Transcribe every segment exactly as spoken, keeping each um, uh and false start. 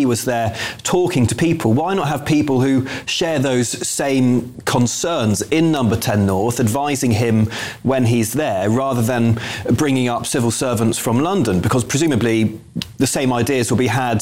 was there talking to people. Why not have people who share those same concerns in Number ten North, advising him when he's there, rather than bringing up civil servants from London? Because presumably the same ideas will be had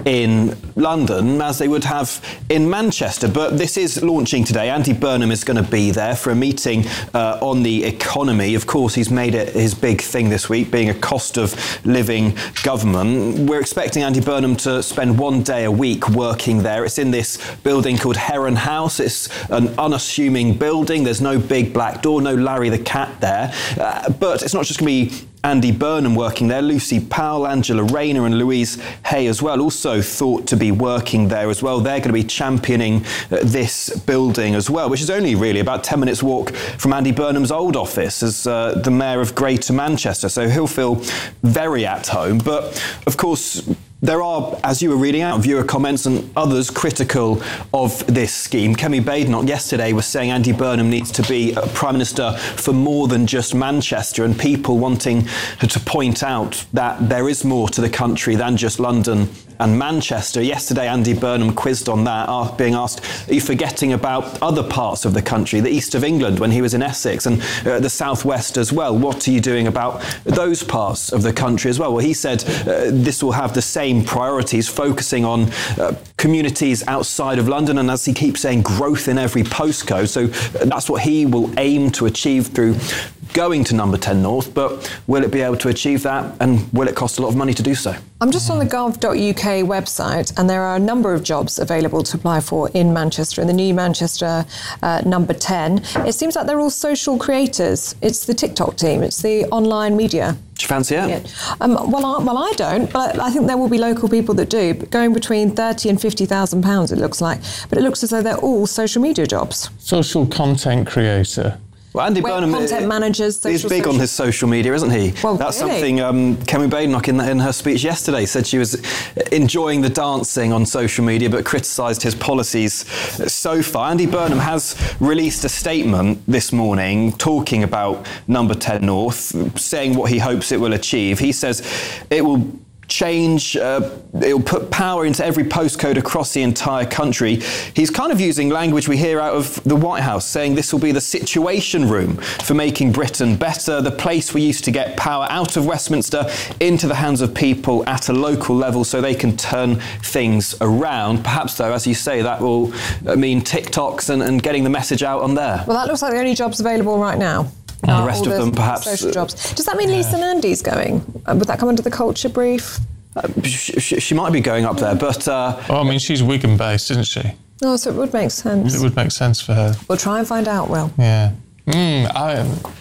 in London as they would have in Manchester. But this is launching today. Andy Burnham is going to be there for a meeting uh, on the economy. Of course, he's made it his big thing this week, being a cost of living government. We're expecting Andy Burnham to spend one day a week working there. It's in this building called Heron House. It's an unassuming building. There's no big black door, no Larry the Cat there. Uh, but it's not just going to be Andy Burnham working there. Lucy Powell, Angela Rayner and Louise Hay as well, also thought to be working there as well. They're going to be championing uh, this building as well, which is only really about ten minutes walk from Andy Burnham's old office as uh, the Mayor of Greater Manchester. So he'll feel very at home. But of course, there are, as you were reading out, viewer comments and others critical of this scheme. Kemi Badenoch yesterday was saying Andy Burnham needs to be a Prime Minister for more than just Manchester, and people wanting to point out that there is more to the country than just London and Manchester. Yesterday, Andy Burnham quizzed on that, being asked, are you forgetting about other parts of the country, the east of England when he was in Essex, and uh, the southwest as well? What are you doing about those parts of the country as well? Well, he said uh, this will have the same priorities, focusing on uh, communities outside of London, and as he keeps saying, growth in every postcode. So uh, that's what he will aim to achieve through going to Number ten North. But will it be able to achieve that, and will it cost a lot of money to do so? I'm just on the gov dot U K website, and there are a number of jobs available to apply for in Manchester, in the new Manchester uh, Number ten. It seems like they're all social creators. It's the TikTok team, it's the online media. Do you fancy it? Yeah. Um, well, I, well, I don't, but I think there will be local people that do, but going between thirty and fifty thousand pounds, it looks like. But it looks as though they're all social media jobs. Social content creator. Well, Andy Web Burnham content managers, he's social, big social. on his social media, isn't he? Well, That's really? something um, Kemi Badenoch in, in her speech yesterday said she was enjoying the dancing on social media, but criticised his policies so far. Andy Burnham has released a statement this morning talking about Number ten North, saying what he hopes it will achieve. He says it will change, uh, it'll put power into every postcode across the entire country. He's kind of using language we hear out of the White House, saying this will be the situation room for making Britain better, the place we used to get power out of Westminster into the hands of people at a local level so they can turn things around. Perhaps, though, as you say, that will mean TikToks and, and getting the message out on there. Well, that looks like the only jobs available right now. And Uh, the rest all of the them, perhaps. Social jobs. Does that mean yeah. Lisa Nandy's going? Uh, would that come under the culture brief? Uh, she, she might be going up there, but... Uh, oh, I mean, she's Wigan-based, isn't she? Oh, so it would make sense. It would make sense for her. We'll try and find out, Will. Yeah. Mm, I,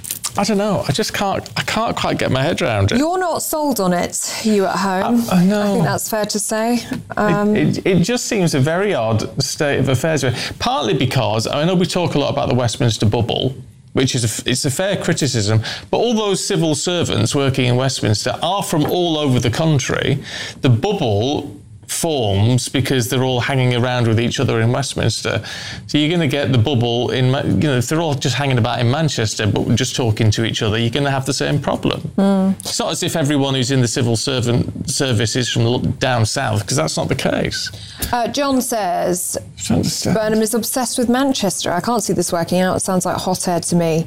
I don't know. I just can't, I can't quite get my head around it. You're not sold on it, you at home. I, I know. I think that's fair to say. Um, it, it, it just seems a very odd state of affairs. Partly because, I know we talk a lot about the Westminster bubble, which is a, it's a fair criticism, but all those civil servants working in Westminster are from all over the country. The bubble forms because they're all hanging around with each other in Westminster. So you're going to get the bubble in, you know, if they're all just hanging about in Manchester but just talking to each other, you're going to have the same problem. Mm. It's not as if everyone who's in the civil servant service is from down south, because that's not the case. Uh, John says, Burnham is obsessed with Manchester. I can't see this working out. It sounds like hot air to me.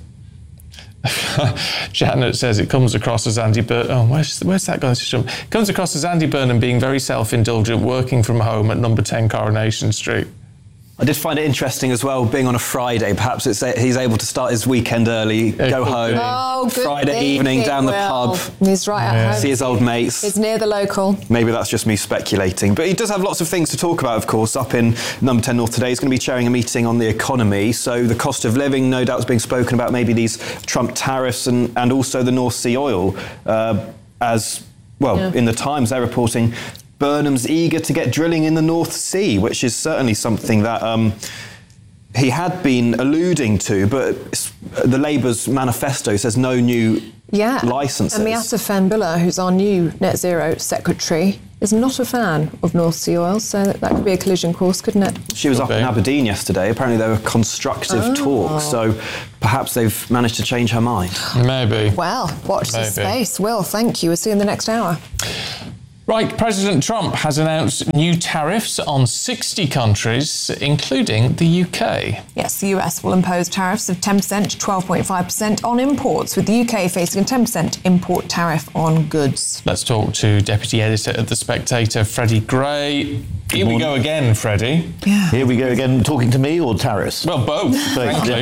Janet says it comes across as Andy Burnham. Oh, where's, where's that going to jump? It comes across as Andy Burnham being very self-indulgent, working from home at number ten Coronation Street. I did find it interesting as well, being on a Friday. Perhaps it's a, he's able to start his weekend early, it go home, oh, Friday evening down the well. pub. He's right at yeah. home. See his old mates. It's near the local. Maybe that's just me speculating. But he does have lots of things to talk about, of course, up in Number ten North today. He's going to be chairing a meeting on the economy. So the cost of living, no doubt, is being spoken about, maybe these Trump tariffs and, and also the North Sea oil. Uh, as, well, yeah. in the Times, they're reporting Burnham's eager to get drilling in the North Sea, which is certainly something that... Um, he had been alluding to, but the Labour's manifesto says no new yeah. licences. And Miatta Fahnbulleh, who's our new net zero secretary, is not a fan of North Sea oil, so that, that could be a collision course, couldn't it? She was okay. up in Aberdeen yesterday. Apparently there were constructive oh. talks, so perhaps they've managed to change her mind. Maybe. Well, watch Maybe. this space. Will, thank you. We'll see you in the next hour. Right, President Trump has announced new tariffs on sixty countries, including the U K. Yes, the U S will impose tariffs of ten percent to twelve point five percent on imports, with the U K facing a ten percent import tariff on goods. Let's talk to Deputy Editor at The Spectator, Freddie Gray. Here we go again, Freddie. Yeah. Here we go again, talking to me or tariffs? Well, both, frankly.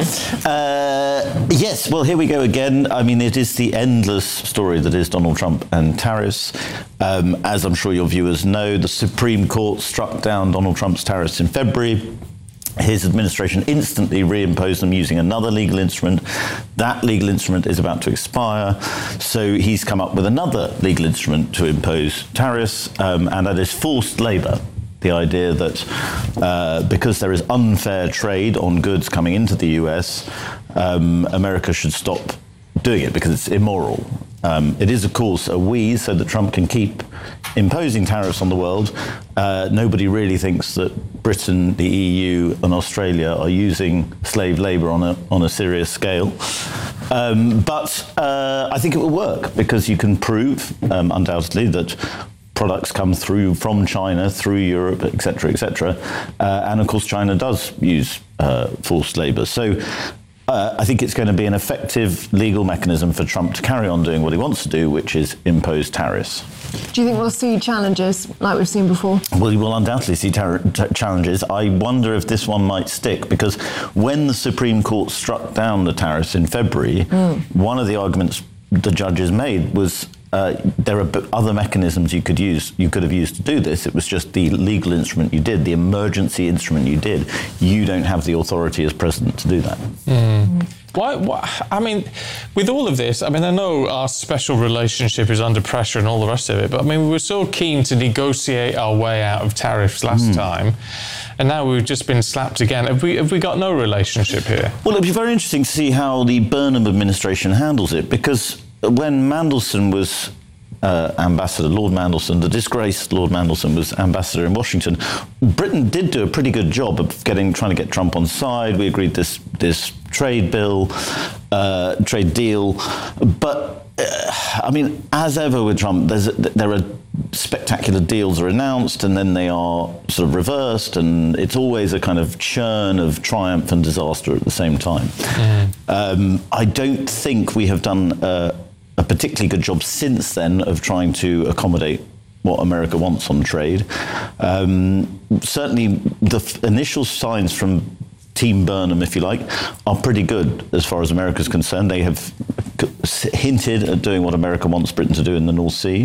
Uh, yes, well, here we go again. I mean, it is the endless story that is Donald Trump and tariffs. Um, as I'm sure your viewers know, the Supreme Court struck down Donald Trump's tariffs in February. His administration instantly reimposed them using another legal instrument. That legal instrument is about to expire. So he's come up with another legal instrument to impose tariffs, um, and that is forced labour. The idea that uh, because there is unfair trade on goods coming into the U S, um, America should stop doing it because it's immoral. Um, it is, of course, a we, so that Trump can keep imposing tariffs on the world. Uh, nobody really thinks that Britain, the E U, and Australia are using slave labour on a on a serious scale. Um, but uh, I think it will work because you can prove, um, undoubtedly, that products come through from China, through Europe, et cetera, et cetera. Uh, and of course, China does use uh, forced labour. So uh, I think it's going to be an effective legal mechanism for Trump to carry on doing what he wants to do, which is impose tariffs. Do you think we'll see challenges like we've seen before? Well, you will undoubtedly see tar- t- challenges. I wonder if this one might stick, because when the Supreme Court struck down the tariffs in February, mm. one of the arguments the judges made was Uh, there are other mechanisms you could use, you could have used to do this. It was just the legal instrument you did, the emergency instrument you did. You don't have the authority as president to do that. Mm. Why, why? I mean, with all of this, I mean, I know our special relationship is under pressure and all the rest of it, but I mean, we were so keen to negotiate our way out of tariffs last mm. time, and now we've just been slapped again. Have we, have we got no relationship here? Well, it'd be very interesting to see how the Burnham administration handles it, because when Mandelson was uh, ambassador, Lord Mandelson, the disgraced Lord Mandelson was ambassador in Washington, Britain did do a pretty good job of getting, trying to get Trump on side. We agreed this this trade bill, uh, trade deal. But, uh, I mean, as ever with Trump, there's a, there are spectacular deals are announced and then they are sort of reversed, and it's always a kind of churn of triumph and disaster at the same time. Mm. Um, I don't think we have done uh, a particularly good job since then of trying to accommodate what America wants on trade. Um, certainly the f- initial signs from Team Burnham, if you like, are pretty good as far as America is concerned. They have hinted at doing what America wants Britain to do in the North Sea.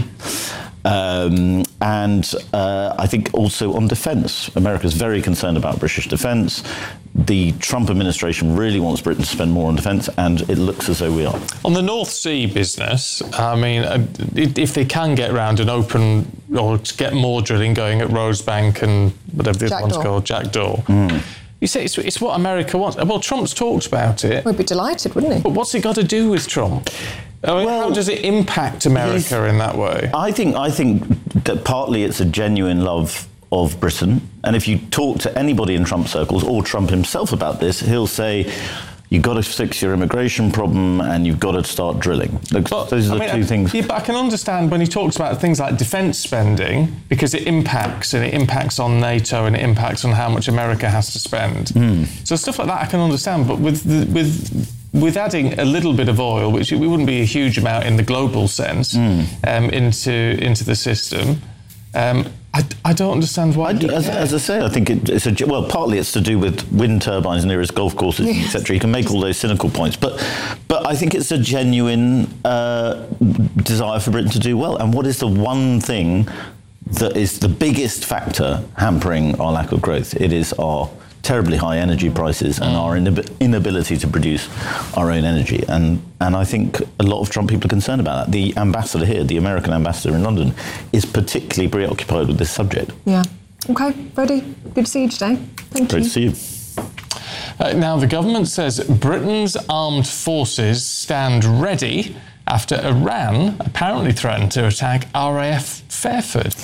Um, and uh, I think also on defence, America is very concerned about British defence. The Trump administration really wants Britain to spend more on defence, and it looks as though we are. On the North Sea business, I mean, if they can get round and open or get more drilling going at Rosebank and whatever this one's called, Jackdaw. Mm. You say it's, it's what America wants. Well, Trump's talked about it. We'd be delighted, wouldn't he? But what's it got to do with Trump? I mean, well, how does it impact America in that way? I think I think that partly it's a genuine love of Britain. And if you talk to anybody in Trump circles, or Trump himself about this, he'll say, you've got to fix your immigration problem and you've got to start drilling. But, Those are the I mean, two I, things. Yeah, but I can understand when he talks about things like defence spending, because it impacts, and it impacts on NATO, and it impacts on how much America has to spend. Mm. So stuff like that I can understand, but with the, with... with adding a little bit of oil, which it wouldn't be a huge amount in the global sense, mm. um, into into the system, um, I, I don't understand why. I, as, as I say, I think it, it's a well. Partly it's to do with wind turbines near his golf courses, yes. et cetera. You can make all those cynical points, but but I think it's a genuine uh, desire for Britain to do well. And what is the one thing that is the biggest factor hampering our lack of growth? It is our terribly high energy prices and mm. our inab- inability to produce our own energy. And and I think a lot of Trump people are concerned about that. The ambassador here, the American ambassador in London, is particularly preoccupied with this subject. Yeah. Okay, Freddie, good to see you today. Thank Great you. to see you. Uh, now, the government says Britain's armed forces stand ready after Iran apparently threatened to attack R A F Fairford.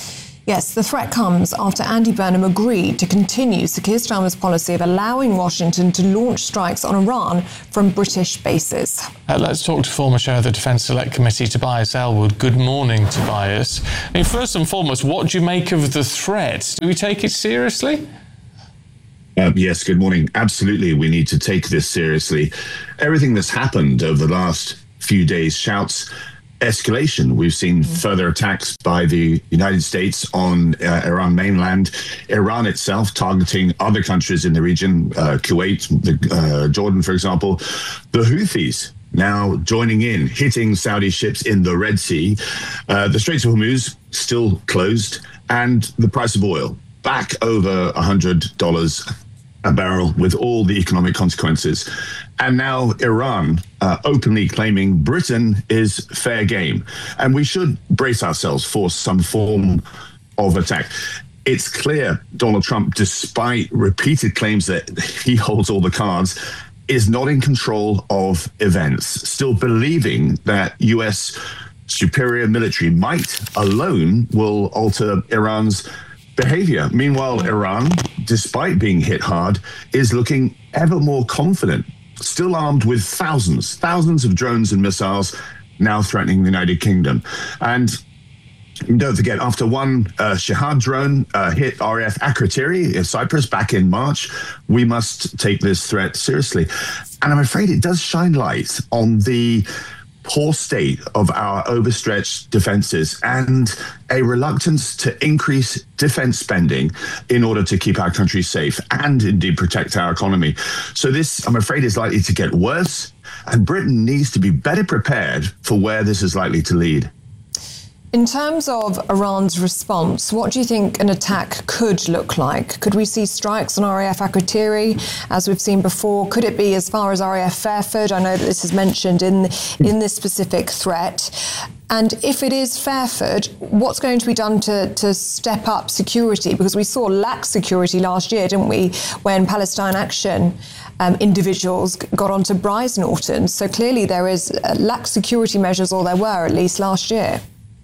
Yes, the threat comes after Andy Burnham agreed to continue Sir Keir Starmer's policy of allowing Washington to launch strikes on Iran from British bases. Uh, let's talk to former chair of the Defence Select Committee, Tobias Ellwood. Good morning, Tobias. I mean, first and foremost, what do you make of the threat? Do we take it seriously? Uh, yes, good morning. Absolutely, we need to take this seriously. Everything that's happened over the last few days shouts escalation. We've seen further attacks by the United States on uh, Iran mainland, Iran itself targeting other countries in the region, uh, Kuwait, the, uh, Jordan, for example. The Houthis now joining in, hitting Saudi ships in the Red Sea. Uh, the Straits of Hormuz still closed, and the price of oil back over one hundred dollars a barrel with all the economic consequences. And now Iran uh, openly claiming Britain is fair game. And we should brace ourselves for some form of attack. It's clear Donald Trump, despite repeated claims that he holds all the cards, is not in control of events, still believing that U S superior military might alone will alter Iran's behavior. Meanwhile, Iran, despite being hit hard, is looking ever more confident, still armed with thousands, thousands of drones and missiles now threatening the United Kingdom. And don't forget, after one uh, Shahad drone uh, hit R A F Akrotiri in Cyprus back in March, we must take this threat seriously. And I'm afraid it does shine light on the poor state of our overstretched defenses and a reluctance to increase defense spending in order to keep our country safe and indeed protect our economy. So this, I'm afraid, is likely to get worse, and Britain needs to be better prepared for where this is likely to lead. In terms of Iran's response, what do you think an attack could look like? Could we see strikes on R A F Akrotiri, as we've seen before? Could it be as far as R A F Fairford? I know that this is mentioned in, in this specific threat. And if it is Fairford, what's going to be done to, to step up security? Because we saw lax security last year, didn't we, when Palestine Action um, individuals got onto Brize Norton. So clearly there is uh, lax security measures, or there were at least last year.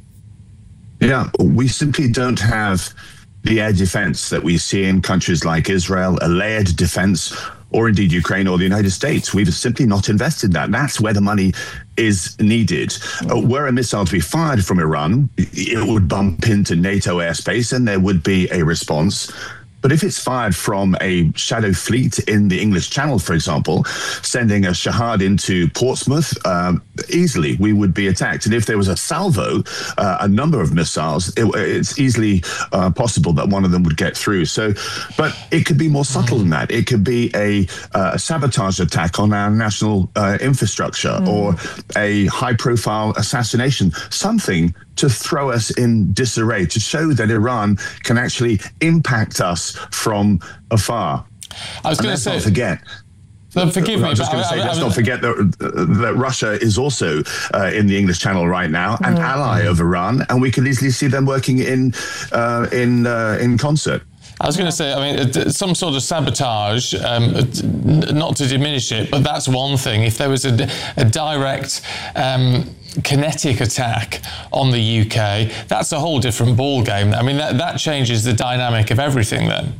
Yeah, we simply don't have the air defense that we see in countries like Israel, a layered defense, or indeed Ukraine or the United States. We've simply not invested that. That's where the money is needed. Uh, were a missile to be fired from Iran, it would bump into NATO airspace and there would be a response. But if it's fired from a shadow fleet in the English Channel, for example, sending a Shahad into Portsmouth, um, easily we would be attacked. And if there was a salvo, uh, a number of missiles, it, it's easily uh, possible that one of them would get through. So, but it could be more subtle than that. It could be a, uh, a sabotage attack on our national uh, infrastructure mm. or a high-profile assassination, something to throw us in disarray, to show that Iran can actually impact us from afar. I was going to say, not forget. So forgive me, I was just going to say, I, I, let's I, not forget that, uh, that Russia is also uh, in the English Channel right now, an mm. ally of Iran, and we can easily see them working in uh, in uh, in concert. I was going to say, I mean, some sort of sabotage, um, not to diminish it, but that's one thing. If there was a, a direct um, kinetic attack on the U K, that's a whole different ballgame. I mean, that, that changes the dynamic of everything then.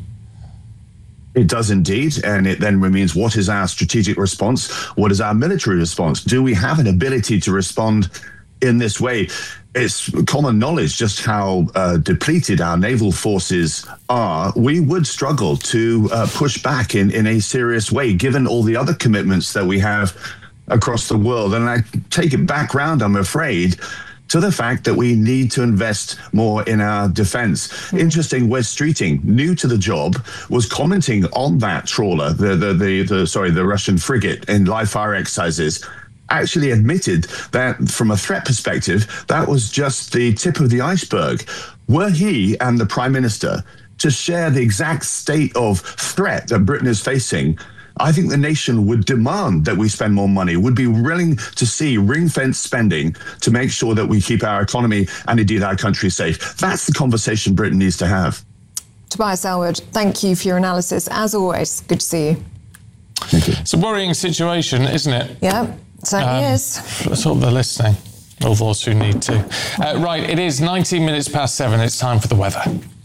It does indeed, and it then remains, what is our strategic response? What is our military response? Do we have an ability to respond in this way? It's common knowledge just how uh, depleted our naval forces are. We would struggle to uh, push back in, in a serious way, given all the other commitments that we have across the world. And I take it back round, I'm afraid, to the fact that we need to invest more in our defense. Mm. Interesting, Wes Streeting, new to the job, was commenting on that trawler, the, the, the, the sorry, the Russian frigate in live fire exercises, actually admitted that from a threat perspective, that was just the tip of the iceberg. Were he and the Prime Minister to share the exact state of threat that Britain is facing, I think the nation would demand that we spend more money, would be willing to see ring-fence spending to make sure that we keep our economy and indeed our country safe. That's the conversation Britain needs to have. Tobias Ellwood, thank you for your analysis. As always, good to see you. Thank you. It's a worrying situation, isn't it? Yeah, it certainly um, is. Let's hope they're listening. All those who need to. Uh, right, it is nineteen minutes past seven. It's time for the weather.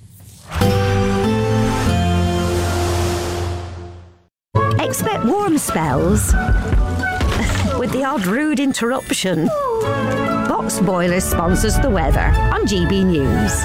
Expect warm spells with the odd rude interruption. Box Boilers sponsors the weather on G B News.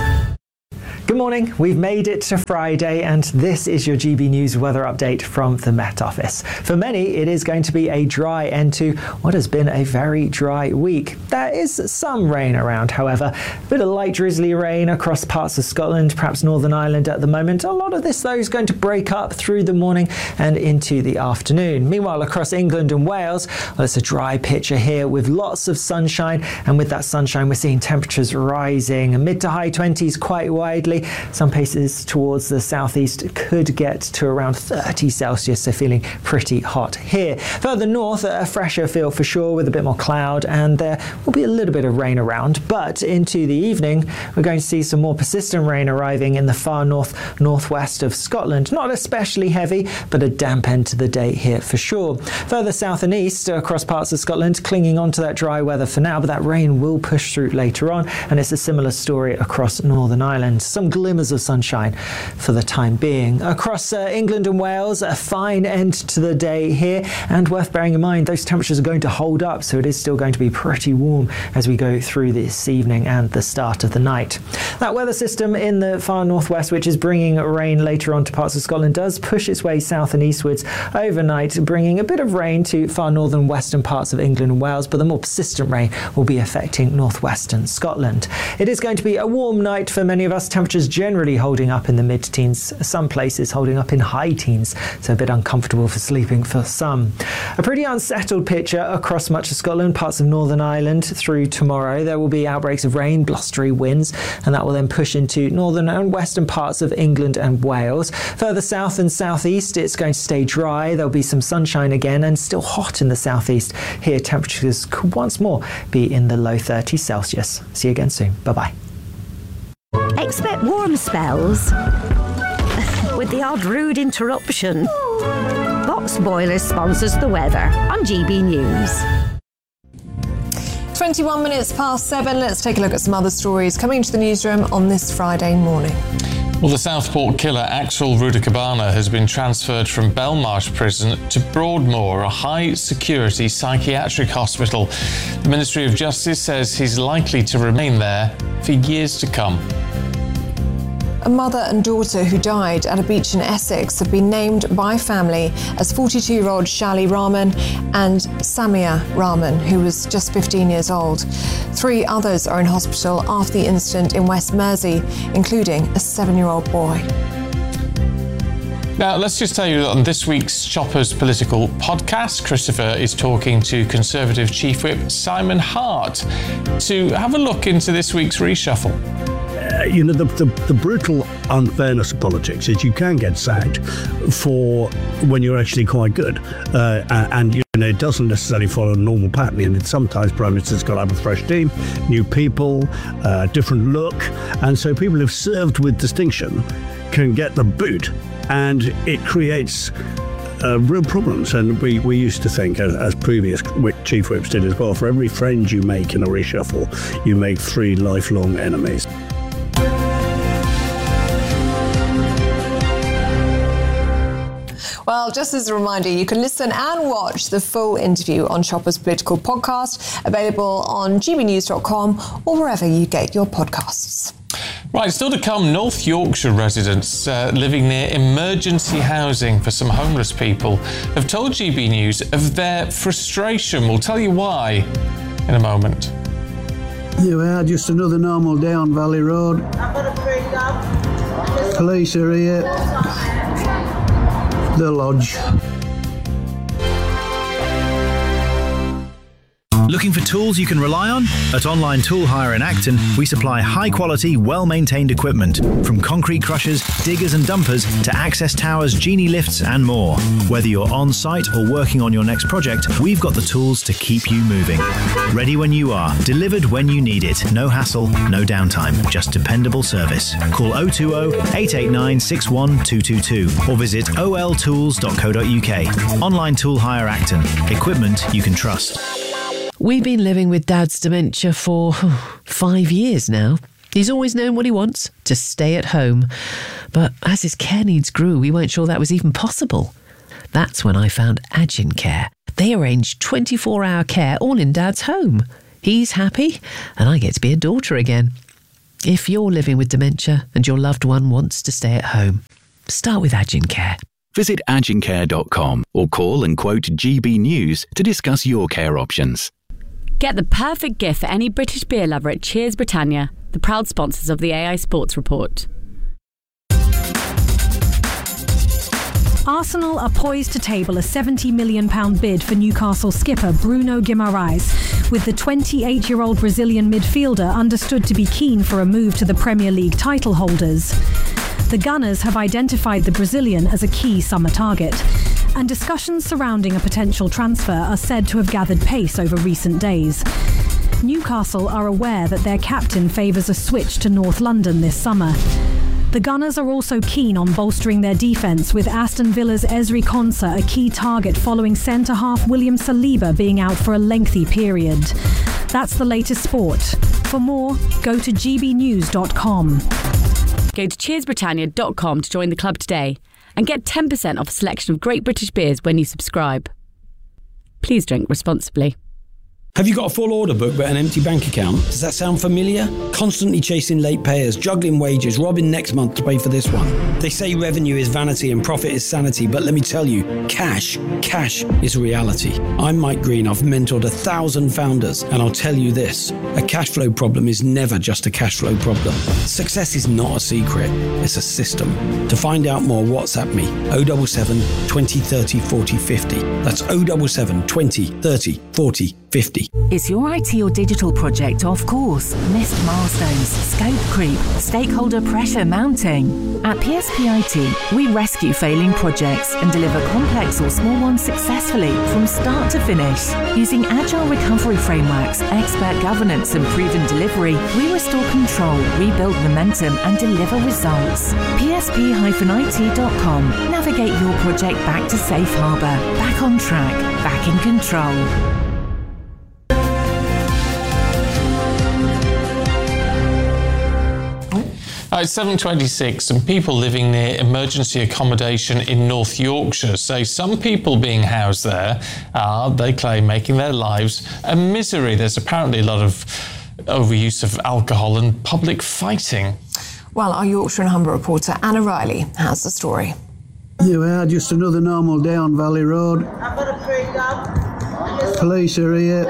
Good morning. We've made it to Friday and this is your G B News weather update from the Met Office. For many, it is going to be a dry end to what has been a very dry week. There is some rain around, however. A bit of light drizzly rain across parts of Scotland, perhaps Northern Ireland at the moment. A lot of this, though, is going to break up through the morning and into the afternoon. Meanwhile, across England and Wales, well, it's a dry picture here with lots of sunshine. And with that sunshine, we're seeing temperatures rising mid to high twenties quite widely. Some places towards the southeast could get to around thirty Celsius, so feeling pretty hot here. Further north, a fresher feel for sure with a bit more cloud, and there will be a little bit of rain around. But into the evening, we're going to see some more persistent rain arriving in the far north, northwest of Scotland. Not especially heavy, but a damp end to the day here for sure. Further south and east, across parts of Scotland, clinging on to that dry weather for now, but that rain will push through later on, and it's a similar story across Northern Ireland. Some glimmers of sunshine for the time being. Across uh, England and Wales, a fine end to the day here, and worth bearing in mind those temperatures are going to hold up, so it is still going to be pretty warm as we go through this evening and the start of the night. That weather system in the far northwest, which is bringing rain later on to parts of Scotland, does push its way south and eastwards overnight, bringing a bit of rain to far northern western parts of England and Wales, but the more persistent rain will be affecting northwestern Scotland. It is going to be a warm night for many of us. Temperatures generally holding up in the mid-teens, some places holding up in high teens, so a bit uncomfortable for sleeping for some. A pretty unsettled picture across much of Scotland, parts of Northern Ireland through tomorrow. There will be outbreaks of rain, blustery winds, and that will then push into northern and western parts of England and Wales. Further south and southeast, it's going to stay dry. There'll be some sunshine again and still hot in the southeast. Here, temperatures could once more be in the low thirties Celsius. See you again soon. Bye-bye. Expect warm spells with the odd rude interruption. Box Boilers sponsors the weather on G B News. twenty-one minutes past seven. Let's take a look at some other stories coming into the newsroom on this Friday morning. Well, the Southport killer Axel Rudakabana has been transferred from Belmarsh Prison to Broadmoor, a high-security psychiatric hospital. The Ministry of Justice says he's likely to remain there for years to come. A mother and daughter who died at a beach in Essex have been named by family as forty-two-year-old Shali Rahman and Samia Rahman, who was just fifteen years old. Three others are in hospital after the incident in West Mersey, including a seven-year-old boy. Now, let's just tell you that on this week's Choppers Political podcast, Christopher is talking to Conservative Chief Whip Simon Hart to have a look into this week's reshuffle. Uh, you know, the, the, the brutal unfairness of politics is you can get sacked for when you're actually quite good. Uh, and, you know, it doesn't necessarily follow a normal pattern. And sometimes Prime Minister's got to have a fresh team, new people, uh, different look. And so people who've served with distinction can get the boot. And it creates uh, real problems. And we, we used to think, as, as previous chief whips did as well, for every friend you make in a reshuffle, you make three lifelong enemies. Well, just as a reminder, you can listen and watch the full interview on Chopper's Political Podcast, available on g b news dot com or wherever you get your podcasts. Right, still to come, North Yorkshire residents uh, living near emergency housing for some homeless people have told G B News of their frustration. We'll tell you why in a moment. You are just another normal day on Valley Road. Police are here. The lodge. Looking for tools you can rely on? At Online Tool Hire in Acton, we supply high-quality, well-maintained equipment, from concrete crushers, diggers and dumpers to access towers, genie lifts and more. Whether you're on-site or working on your next project, we've got the tools to keep you moving. Ready when you are, delivered when you need it. No hassle, no downtime, just dependable service. Call oh two oh, eight eight nine, six one two two two or visit o l tools dot co dot u k. Online Tool Hire Acton. Equipment you can trust. We've been living with Dad's dementia for five years now. He's always known what he wants, to stay at home. But as his care needs grew, we weren't sure that was even possible. That's when I found Agin Care. They arrange twenty-four hour care all in Dad's home. He's happy, and I get to be a daughter again. If you're living with dementia and your loved one wants to stay at home, start with Agin Care. Visit agin care dot com or call and quote G B News to discuss your care options. Get the perfect gift for any British beer lover at Cheers Britannia, the proud sponsors of the A I Sports Report. Arsenal are poised to table a seventy million pounds bid for Newcastle skipper Bruno Guimaraes, with the twenty-eight-year-old Brazilian midfielder understood to be keen for a move to the Premier League title holders. The Gunners have identified the Brazilian as a key summer target, and discussions surrounding a potential transfer are said to have gathered pace over recent days. Newcastle are aware that their captain favours a switch to North London this summer. The Gunners are also keen on bolstering their defence, with Aston Villa's Ezri Konsa a key target following centre-half William Saliba being out for a lengthy period. That's the latest sport. For more, go to g b news dot com. Go to cheers britannia dot com to join the club today and get ten percent off a selection of great British beers when you subscribe. Please drink responsibly. Have you got a full order book but an empty bank account? Does that sound familiar? Constantly chasing late payers, juggling wages, robbing next month to pay for this one. They say revenue is vanity and profit is sanity, but let me tell you, cash, cash is reality. I'm Mike Green. I've mentored a thousand founders, and I'll tell you this, a cash flow problem is never just a cash flow problem. Success is not a secret, it's a system. To find out more, WhatsApp me, oh seven seven, twenty, thirty, forty, fifty. That's oh seven seven, twenty, thirty, forty, fifty. Is your I T or digital project off course? Missed milestones, scope creep, stakeholder pressure mounting? At P S P I T, we rescue failing projects and deliver complex or small ones successfully from start to finish. Using agile recovery frameworks, expert governance and proven delivery, we restore control, rebuild momentum and deliver results. P S P I T dot com. Navigate your project back to safe harbour, back on track, back in control. Uh, it's seven twenty-six, and people living near emergency accommodation in North Yorkshire say some people being housed there are, they claim, making their lives a misery. There's apparently a lot of overuse of alcohol and public fighting. Well, our Yorkshire and Humber reporter Anna Riley has the story. You are just another normal day on Valley Road. Police are here.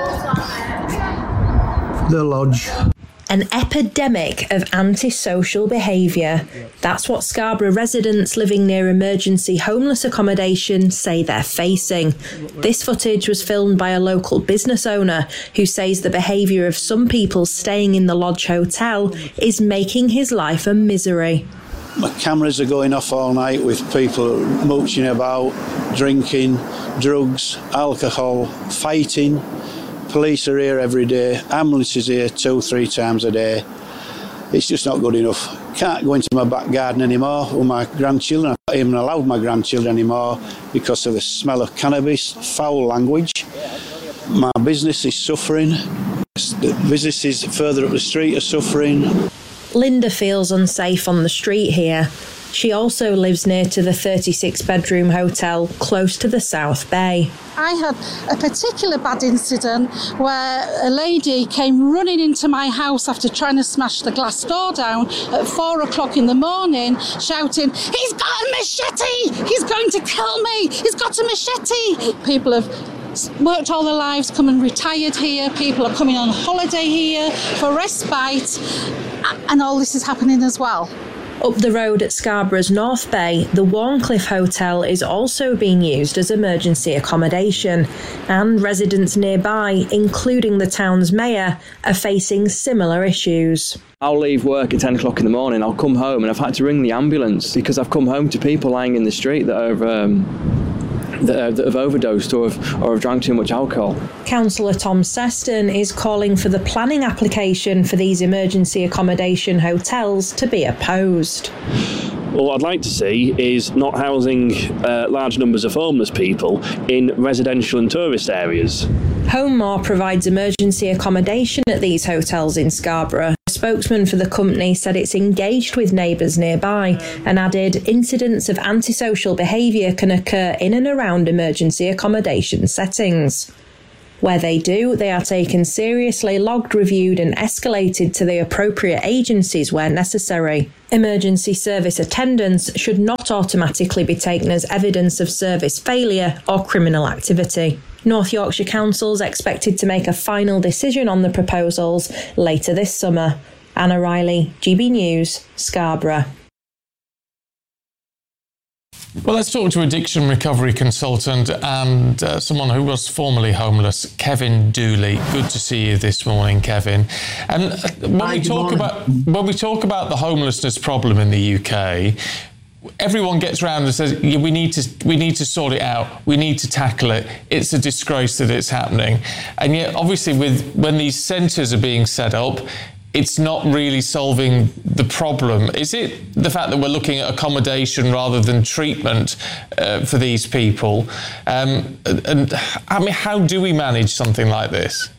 The lodge. An epidemic of antisocial behaviour. That's what Scarborough residents living near emergency homeless accommodation say they're facing. This footage was filmed by a local business owner who says the behaviour of some people staying in the Lodge Hotel is making his life a misery. My cameras are going off all night with people mooching about, drinking, drugs, alcohol, fighting. Police are here every day, ambulances here two, three times a day. It's just not good enough. Can't go into my back garden anymore with my grandchildren. I'm not even allowed my grandchildren anymore because of the smell of cannabis, foul language. My business is suffering. The businesses further up the street are suffering. Linda feels unsafe on the street here. She also lives near to the thirty-six bedroom hotel close to the South Bay. I had a particular bad incident where a lady came running into my house after trying to smash the glass door down at four o'clock in the morning, shouting, "He's got a machete! He's going to kill me! He's got a machete!" People have worked all their lives, come and retired here. People are coming on holiday here for respite, and all this is happening as well. Up the road at Scarborough's North Bay, the Warncliffe Hotel is also being used as emergency accommodation, and residents nearby, including the town's mayor, are facing similar issues. I'll leave work at ten o'clock in the morning, I'll come home and I've had to ring the ambulance because I've come home to people lying in the street that are... Um That, that have overdosed or have, or have drank too much alcohol. Councillor Tom Seston is calling for the planning application for these emergency accommodation hotels to be opposed. What I'd like to see is not housing uh, large numbers of homeless people in residential and tourist areas. HomeMore provides emergency accommodation at these hotels in Scarborough. A spokesman for the company said it's engaged with neighbours nearby and added incidents of antisocial behaviour can occur in and around emergency accommodation settings. Where they do, they are taken seriously, logged, reviewed and escalated to the appropriate agencies where necessary. Emergency service attendance should not automatically be taken as evidence of service failure or criminal activity. North Yorkshire Council's expected to make a final decision on the proposals later this summer. Anna Riley, G B News, Scarborough. Well, let's talk to addiction recovery consultant and uh, someone who was formerly homeless, Kevin Dooley. Good to see you this morning, Kevin. And uh, when Hi, we talk morning. about when we talk about the homelessness problem in the U K, everyone gets around and says, yeah, we need to we need to sort it out. We need to tackle it. It's a disgrace that it's happening. And yet, obviously, with when these centres are being set up, it's not really solving the problem. Is it the fact that we're looking at accommodation rather than treatment uh, for these people? Um, and I mean, how do we manage something like this?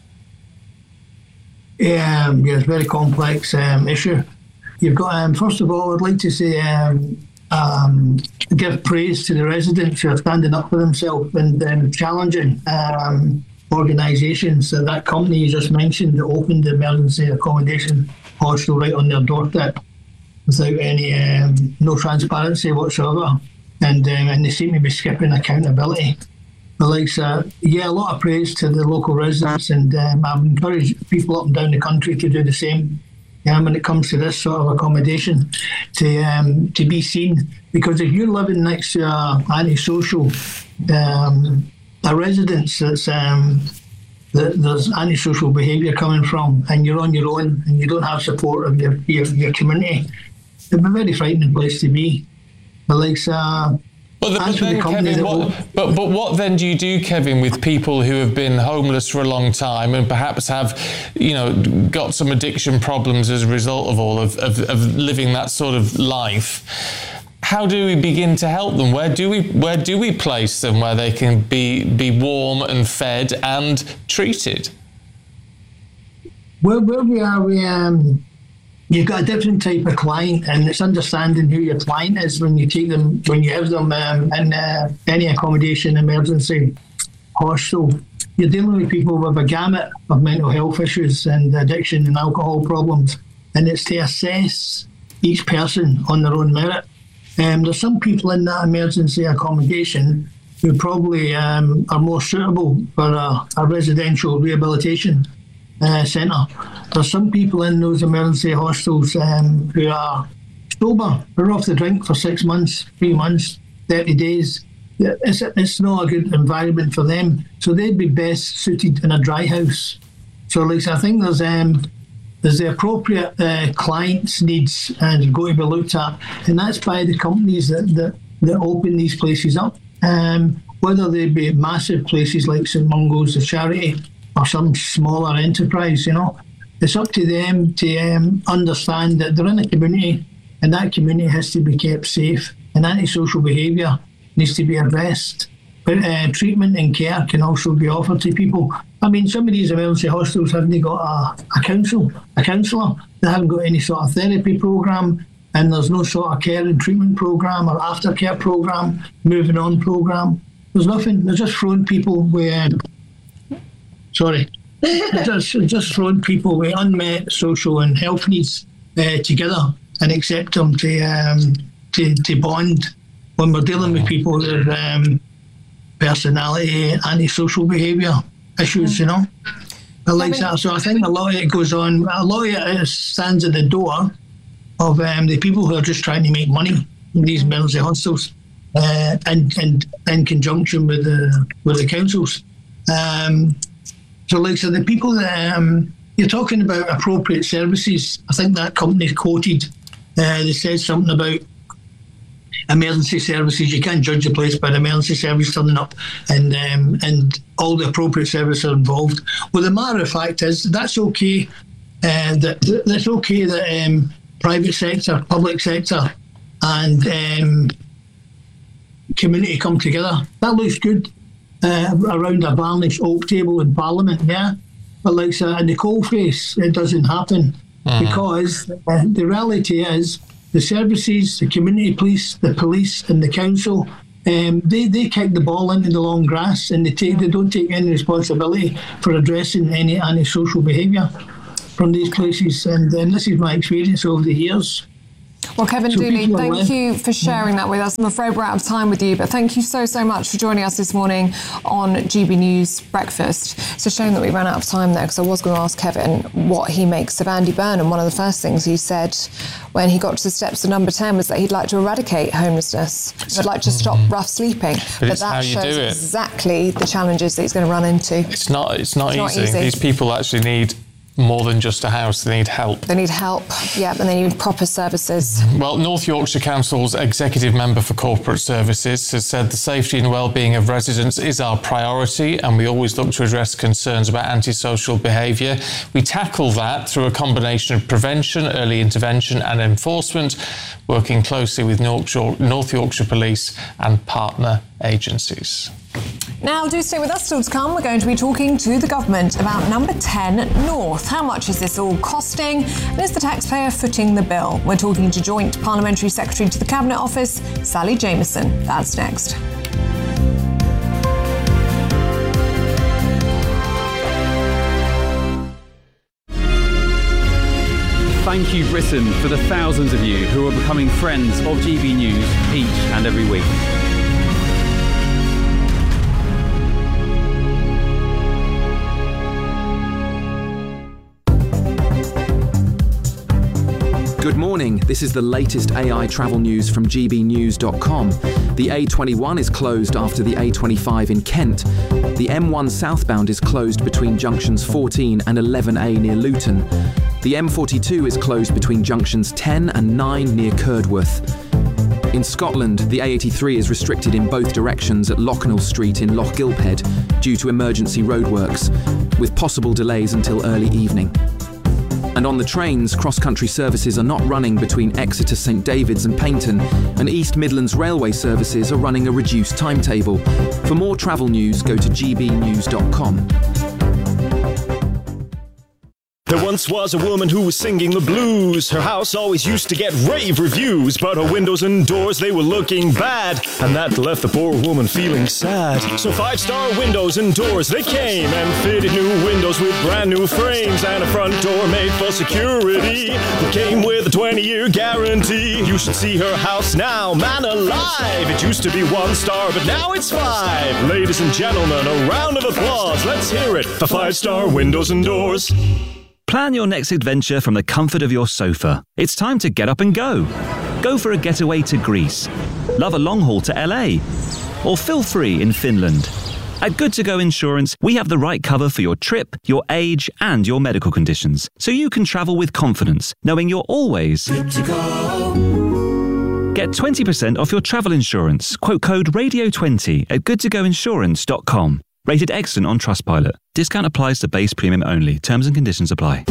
Yeah, um, yeah, it's a very complex um, issue. You've got, um, first of all, I'd like to say, um, um, give praise to the residents who are standing up for themselves and um, challenging um, organisations. So that company you just mentioned that opened the emergency accommodation hostel right on their doorstep without any um, no transparency whatsoever, and um, and they seem to be skipping accountability. But like uh, yeah, a lot of praise to the local residents, and um, I encourage people up and down the country to do the same. Yeah, when it comes to this sort of accommodation, to um, to be seen, because if you're living next to a antisocial um, a residence that's um, that there's antisocial behaviour coming from, and you're on your own and you don't have support of your your, your community, it'd be a very frightening place to be. But like, uh, But, the, but, then, Kevin, what, but, but what then do you do, Kevin, with people who have been homeless for a long time and perhaps have, you know, got some addiction problems as a result of all of, of, of living that sort of life? How do we begin to help them? Where do we where do we place them where they can be be warm and fed and treated? Where, where we are, we um, you've got a different type of client, and it's understanding who your client is when you take them, when you have them um, in uh, any accommodation emergency hostel. You're dealing with people with a gamut of mental health issues and addiction and alcohol problems, and it's to assess each person on their own merit. Um, there's some people in that emergency accommodation who probably um, are more suitable for a, a residential rehabilitation uh, centre. There's some people in those emergency hostels um, who are sober, who are off the drink for six months, three months, thirty days. It's, it's not a good environment for them, so they'd be best suited in a dry house. So, like, I think there's um, there's the appropriate uh, clients' needs and going to be looked at, and that's by the companies that that, that open these places up. Um, whether they be massive places like St Mungo's, the charity, or some smaller enterprise, you know, it's up to them to um, understand that they're in a community, and that community has to be kept safe, and antisocial behaviour needs to be addressed. But uh, treatment and care can also be offered to people. I mean, some of these emergency hostels haven't got a, a counsel, a counsellor. They haven't got any sort of therapy programme, and there's no sort of care and treatment programme or aftercare programme, moving on programme. There's nothing. They're just throwing people with, uh, sorry, they're just, just throwing people with unmet social and health needs uh, together and accept them to, um, to, to bond when we're dealing with people with um, personality, antisocial behaviour issues, you know. I like that. So I think a lot of it goes on, a lot of it stands at the door of um, the people who are just trying to make money in these emergency hostels, uh, and, and in conjunction with the with the councils. Um, so like, so the people that um, you're talking about appropriate services, I think that company quoted, uh, they said something about emergency services. You can't judge a place by the emergency service turning up, and um, and all the appropriate services are involved. Well, the matter of fact is that's okay. Uh, that that's okay that um, private sector, public sector, and um, community come together. That looks good. uh, around a varnished oak table in Parliament, yeah. But like so in the coalface, it doesn't happen mm. because uh, the reality is the services, the community police, the police and the council, um, they, they kick the ball into the long grass and they take they don't take any responsibility for addressing any antisocial behaviour from these places. And, and this is my experience over the years. Well, Kevin So Dooley, people are thank aware. you for sharing that with us. I'm afraid we're out of time with you, but thank you so, so much for joining us this morning on G B News Breakfast. It's a shame that we ran out of time there, because I was going to ask Kevin what he makes of Andy Burnham. One of the first things he said when he got to the steps of number ten was that he'd like to eradicate homelessness. He'd like to stop rough sleeping. But But, it's that how you shows do it. exactly the challenges that he's going to run into. It's not, it's not, It's not easy. easy. These people actually need more than just a house. They need help. They need help, yeah, and they need proper services. Well, North Yorkshire Council's Executive Member for Corporate Services has said the safety and well-being of residents is our priority, and we always look to address concerns about antisocial behaviour. We tackle that through a combination of prevention, early intervention and enforcement, working closely with North York- North Yorkshire Police and partner agencies. Now, do stay with us. Still to come, we're going to be talking to the government about number ten North. How much is this all costing? And is the taxpayer footing the bill? We're talking to Joint Parliamentary Secretary to the Cabinet Office, Sally Jamieson. That's next. Thank you, Britain, for the thousands of you who are becoming friends of G B News each and every week. Good morning, this is the latest A I travel news from G B news dot com. The A twenty-one is closed after the A twenty-five in Kent. The M one southbound is closed between junctions fourteen and eleven A near Luton. The M forty-two is closed between junctions ten and nine near Curdworth. In Scotland, the A eighty-three is restricted in both directions at Locknell Street in Loch Gilphead due to emergency roadworks, with possible delays until early evening. And on the trains, cross-country services are not running between Exeter, St David's and Paignton, and East Midlands Railway services are running a reduced timetable. For more travel news, go to G B news dot com. There once was a woman who was singing the blues. Her house always used to get rave reviews, but her windows and doors, they were looking bad, and that left the poor woman feeling sad. So Five Star Windows and Doors, they came and fitted new windows with brand new frames and a front door made for security. It came with a twenty-year guarantee. You should see her house now, man alive. It used to be one star, but now it's five. Ladies and gentlemen, a round of applause. Let's hear it for Five Star Windows and Doors. Plan your next adventure from the comfort of your sofa. It's time to get up and go. Go for a getaway to Greece. Love a long haul to L A. Or feel free in Finland. At Good To Go Insurance, we have the right cover for your trip, your age, and your medical conditions, so you can travel with confidence, knowing you're always good to go. Get twenty percent off your travel insurance. Quote code radio twenty at good to go insurance dot com. Rated excellent on Trustpilot. Discount applies to base premium only. Terms and conditions apply.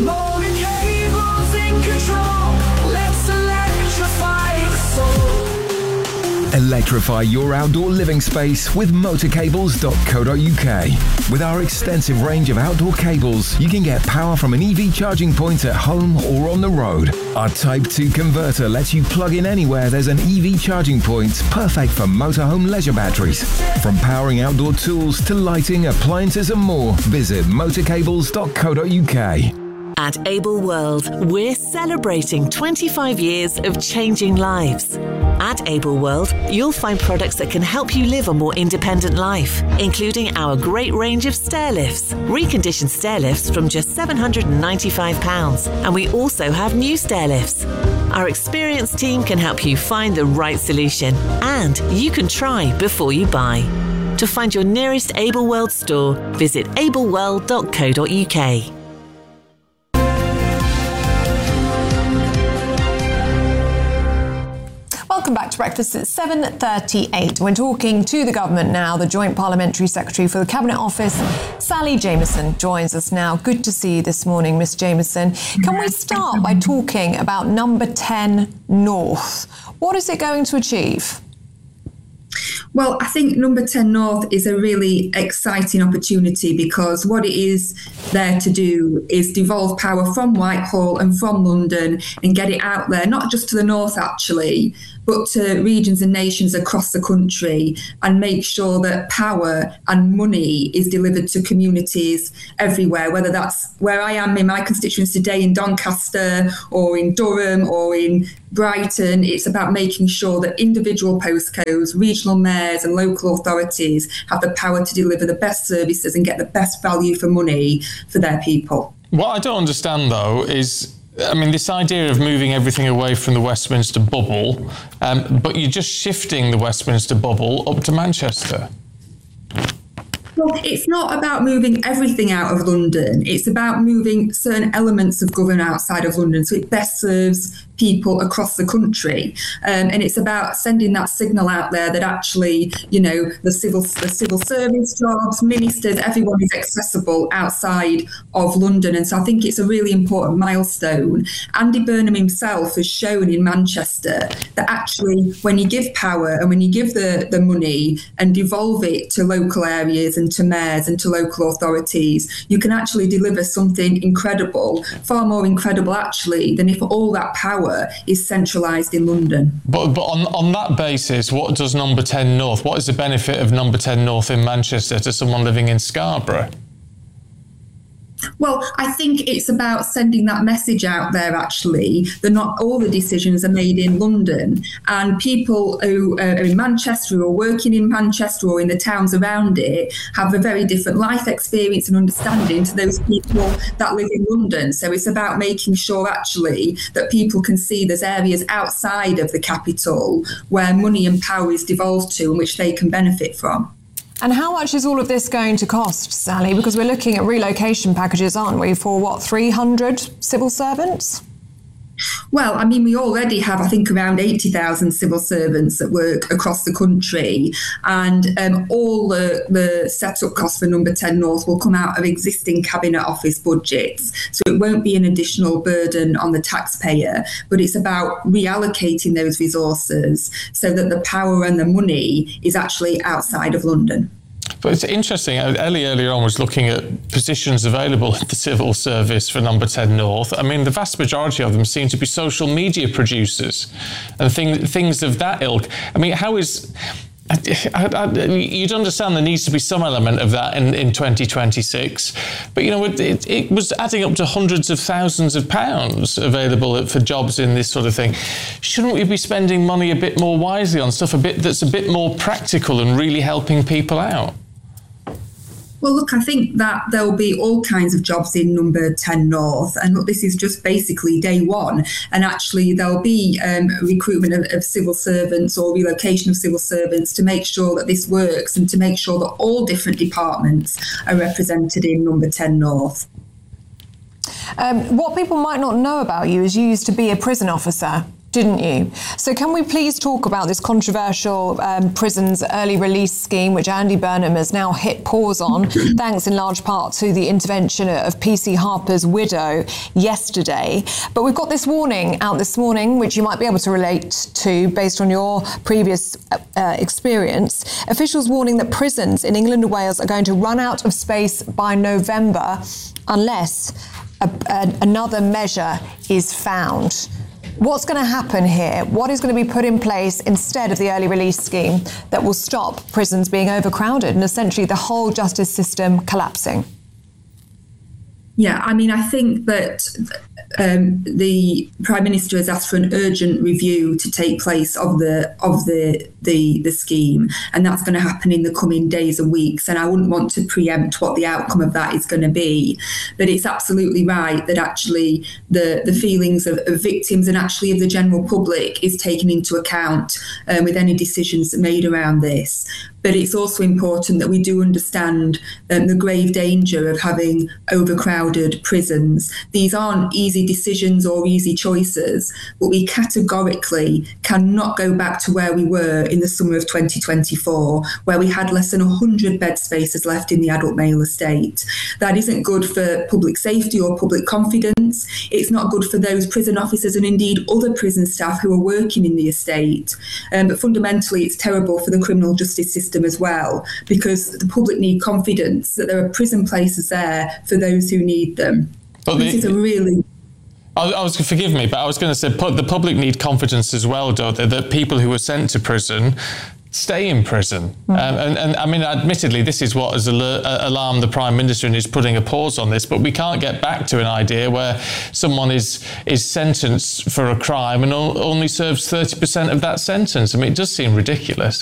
Electrify your outdoor living space with motor cables dot co dot U K. With our extensive range of outdoor cables, you can get power from an E V charging point at home or on the road. Our Type two converter lets you plug in anywhere there's an E V charging point, perfect for motorhome leisure batteries. From powering outdoor tools to lighting, appliances and more, visit motor cables dot co dot U K. At Able World, we're celebrating twenty-five years of changing lives. At Able World, you'll find products that can help you live a more independent life, including our great range of stair lifts, reconditioned stair lifts from just seven hundred ninety-five pounds, and we also have new stair lifts. Our experienced team can help you find the right solution, and you can try before you buy. To find your nearest Able World store, visit able world dot co dot U K. Welcome back to Breakfast at seven thirty-eight. We're talking to the government now. The Joint Parliamentary Secretary for the Cabinet Office, Sally Jamieson, joins us now. Good to see you this morning, Miss Jamieson. Can we start by talking about number ten North? What is it going to achieve? Well, I think Number ten North is a really exciting opportunity because what it is there to do is devolve power from Whitehall and from London and get it out there, not just to the north actually, but to regions and nations across the country, and make sure that power and money is delivered to communities everywhere, whether that's where I am in my constituency today in Doncaster or in Durham or in Brighton. It's about making sure that individual postcodes, regional mayors and local authorities have the power to deliver the best services and get the best value for money for their people. What I don't understand, though, is I mean, this idea of moving everything away from the Westminster bubble, um, but you're just shifting the Westminster bubble up to Manchester. Well, it's not about moving everything out of London. It's about moving certain elements of government outside of London so it best serves people across the country. Um, and it's about sending that signal out there that actually, you know, the civil the civil service jobs, ministers, everyone is accessible outside of London. And so I think it's a really important milestone. Andy Burnham himself has shown in Manchester that actually when you give power and when you give the, the money and devolve it to local areas and to mayors and to local authorities, you can actually deliver something incredible, far more incredible actually than if all that power is centralised in London. But, but on, on that basis, what does Number ten North, what is the benefit of Number ten North in Manchester to someone living in Scarborough? Well, I think it's about sending that message out there, actually, that not all the decisions are made in London. And people who are in Manchester or working in Manchester or in the towns around it have a very different life experience and understanding to those people that live in London. So it's about making sure, actually, that people can see there's areas outside of the capital where money and power is devolved to and which they can benefit from. And how much is all of this going to cost, Sally? Because we're looking at relocation packages, aren't we, for what, three hundred civil servants? Well, I mean, we already have, I think, around eighty thousand civil servants that work across the country, and um, all the, the set-up costs for Number ten North will come out of existing Cabinet Office budgets. So it won't be an additional burden on the taxpayer, but it's about reallocating those resources so that the power and the money is actually outside of London. But it's interesting, Ellie earlier on was looking at positions available in the civil service for Number ten North. I mean, the vast majority of them seem to be social media producers and thing, things of that ilk. I mean, how is... I, I, you'd understand there needs to be some element of that in, in twenty twenty-six, but you know it, it, it was adding up to hundreds of thousands of pounds available for jobs in this sort of thing. Shouldn't we be spending money a bit more wisely on stuff a bit that's a bit more practical and really helping people out? Well, look, I think that there'll be all kinds of jobs in Number ten North. And look, this is just basically day one. And actually, there'll be um, recruitment of, of civil servants or relocation of civil servants to make sure that this works and to make sure that all different departments are represented in Number ten North. Um, what people might not know about you is you used to be a prison officer, didn't you? So can we please talk about this controversial um, prisons early release scheme, which Andy Burnham has now hit pause on, thanks in large part to the intervention of P C Harper's widow yesterday. But we've got this warning out this morning, which you might be able to relate to based on your previous uh, experience. Officials warning that prisons in England and Wales are going to run out of space by November unless a, a, another measure is found. What's going to happen here? What is going to be put in place instead of the early release scheme that will stop prisons being overcrowded and essentially the whole justice system collapsing? Yeah, I mean, I think that um, the Prime Minister has asked for an urgent review to take place of the of the the, the scheme, and that's going to happen in the coming days and weeks. And I wouldn't want to preempt what the outcome of that is going to be. But it's absolutely right that actually the, the feelings of, of victims and actually of the general public is taken into account um, with any decisions made around this. But it's also important that we do understand um, the grave danger of having overcrowded prisons. These aren't easy easy decisions or easy choices, but we categorically cannot go back to where we were in the summer of twenty twenty-four, where we had less than one hundred bed spaces left in the adult male estate. That isn't good for public safety or public confidence. It's not good for those prison officers and indeed other prison staff who are working in the estate. Um, but fundamentally, it's terrible for the criminal justice system as well, because the public need confidence that there are prison places there for those who need them. But this the, is a really... I, I was, forgive me, but I was going to say the public need confidence as well, don't they, that people who are sent to prison stay in prison. Mm. Um, and, and I mean, admittedly, this is what has al- alarmed the Prime Minister and is putting a pause on this, but we can't get back to an idea where someone is is sentenced for a crime and o- only serves thirty percent of that sentence. I mean, it does seem ridiculous.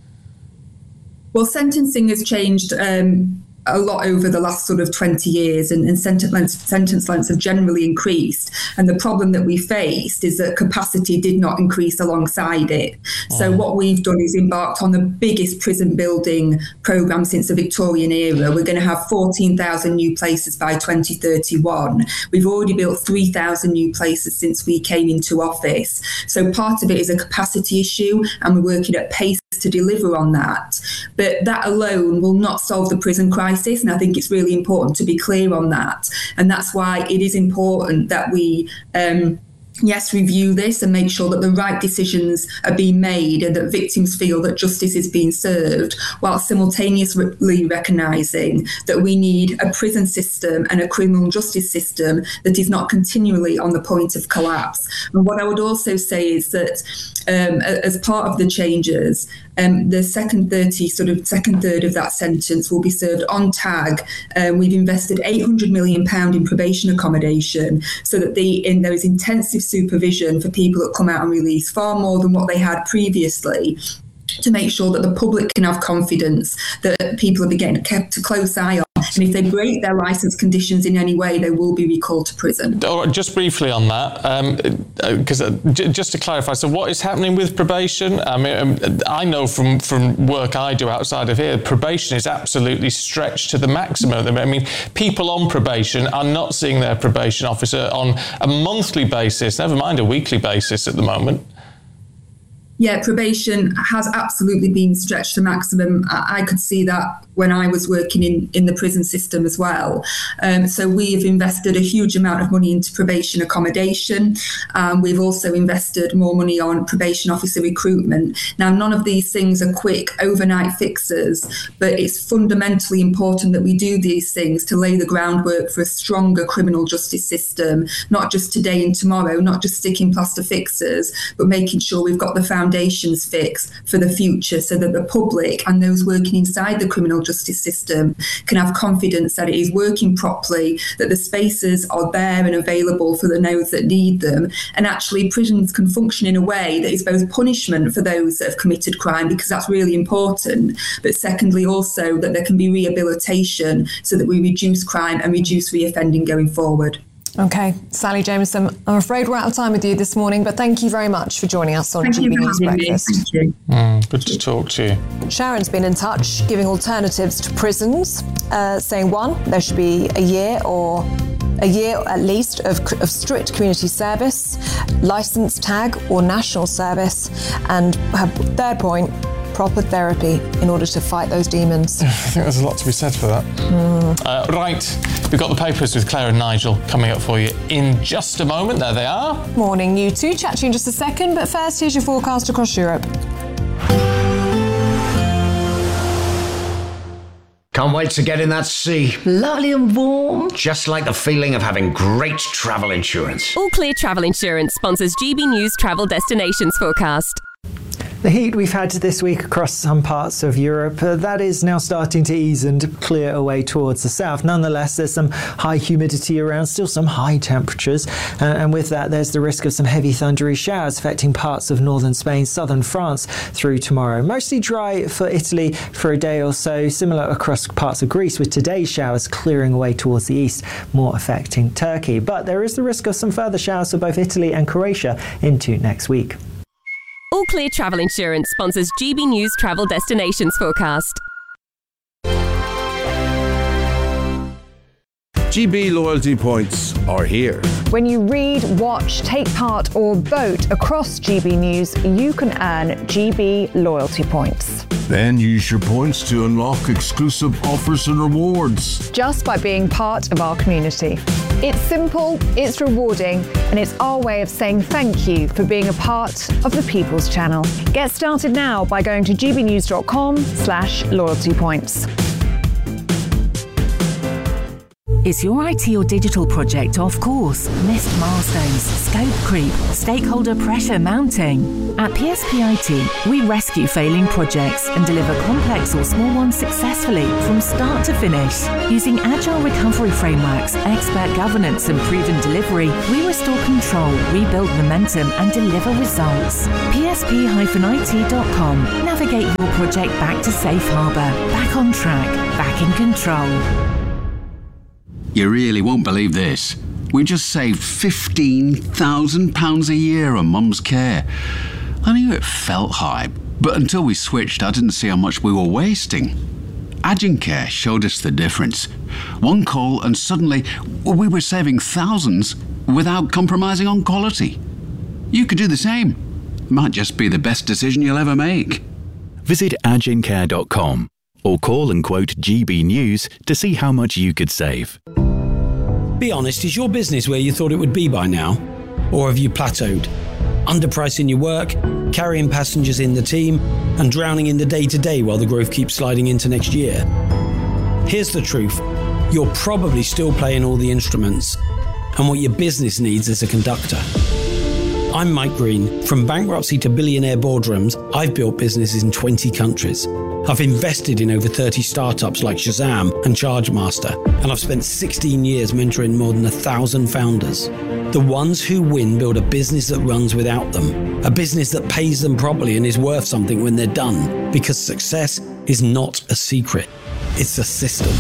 Well, sentencing has changed um, a lot over the last sort of twenty years, and, and sentence lengths, sentence lengths have generally increased. And the problem that we faced is that capacity did not increase alongside it. So what we've done is embarked on the biggest prison building programme since the Victorian era. We're going to have fourteen thousand new places by twenty thirty-one. We've already built three thousand new places since we came into office. So part of it is a capacity issue, and we're working at pace to deliver on that. But that alone will not solve the prison crisis, and I think it's really important to be clear on that. And that's why it is important that we um, yes, review this and make sure that the right decisions are being made and that victims feel that justice is being served, while simultaneously recognising that we need a prison system and a criminal justice system that is not continually on the point of collapse. And what I would also say is that um, as part of the changes, Um, the second thirty, sort of second third of that sentence will be served on tag. Um, we've invested eight hundred million pounds in probation accommodation so that the, in, there is intensive supervision for people that come out on release, far more than what they had previously, to make sure that the public can have confidence that people are getting kept a close eye on. And if they break their licence conditions in any way, they will be recalled to prison. Oh, just briefly on that, because um, uh, j- just to clarify, so what is happening with probation? I mean, um, I know from, from work I do outside of here, probation is absolutely stretched to the maximum. I mean, people on probation are not seeing their probation officer on a monthly basis, never mind a weekly basis at the moment. Yeah, probation has absolutely been stretched to maximum. I could see that when I was working in, in the prison system as well. Um, so we have invested a huge amount of money into probation accommodation. Um, we've also invested more money on probation officer recruitment. Now, none of these things are quick overnight fixes, but it's fundamentally important that we do these things to lay the groundwork for a stronger criminal justice system, not just today and tomorrow, not just sticking plaster fixes, but making sure we've got the foundation foundations fix for the future so that the public and those working inside the criminal justice system can have confidence that it is working properly, that the spaces are there and available for the those that need them, and actually prisons can function in a way that is both punishment for those that have committed crime, because that's really important, but secondly also that there can be rehabilitation so that we reduce crime and reduce reoffending going forward. Okay, Sally Jameson, I'm afraid we're out of time with you this morning, but thank you very much for joining us on G B News Breakfast. Thank you. Mm, good to talk to you. Sharon's been in touch, giving alternatives to prisons, uh, saying one, there should be a year or a year at least of, of strict community service, licence tag or national service, and her third point, proper therapy in order to fight those demons. I think there's a lot to be said for that. Mm. Uh, right, we've got the papers with Claire and Nigel coming up for you in just a moment. There they are. Morning, you two. Chat to you in just a second, but first, here's your forecast across Europe. Can't wait to get in that sea. Lovely and warm. Just like the feeling of having great travel insurance. All Clear Travel Insurance sponsors G B News Travel Destinations Forecast. The heat we've had this week across some parts of Europe, uh, that is now starting to ease and clear away towards the south. Nonetheless, there's some high humidity around, still some high temperatures. Uh, and with that, there's the risk of some heavy thundery showers affecting parts of northern Spain, southern France through tomorrow. Mostly dry for Italy for a day or so, similar across parts of Greece, with today's showers clearing away towards the east, more affecting Turkey. But there is the risk of some further showers for both Italy and Croatia into next week. All Clear Travel Insurance sponsors G B News Travel Destinations Forecast. G B loyalty points are here. When you read, watch, take part or vote across G B News, you can earn G B loyalty points. Then use your points to unlock exclusive offers and rewards. Just by being part of our community. It's simple, it's rewarding, and it's our way of saying thank you for being a part of the People's Channel. Get started now by going to gbnews.com slash loyalty points. Is your I T or digital project off course? Missed milestones, scope creep, stakeholder pressure mounting? At P S P I T, we rescue failing projects and deliver complex or small ones successfully from start to finish. Using agile recovery frameworks, expert governance and proven delivery, we restore control, rebuild momentum and deliver results. P S P I T dot com. Navigate your project back to safe harbour, back on track, back in control. You really won't believe this. We just saved fifteen thousand pounds a year on Mum's care. I knew it felt high, but until we switched, I didn't see how much we were wasting. Agencare showed us the difference. One call and suddenly we were saving thousands without compromising on quality. You could do the same. Might just be the best decision you'll ever make. Visit agencare dot com or call and quote G B News to see how much you could save. Be honest, is your business where you thought it would be by now? Or have you plateaued? Underpricing your work, carrying passengers in the team, and drowning in the day-to-day while the growth keeps sliding into next year? Here's the truth. You're probably still playing all the instruments, and what your business needs is a conductor. I'm Mike Green. From bankruptcy to billionaire boardrooms, I've built businesses in twenty countries. I've invested in over thirty startups like Shazam and Chargemaster, and I've spent sixteen years mentoring more than a thousand founders. The ones who win build a business that runs without them, a business that pays them properly and is worth something when they're done, because success is not a secret, it's a system.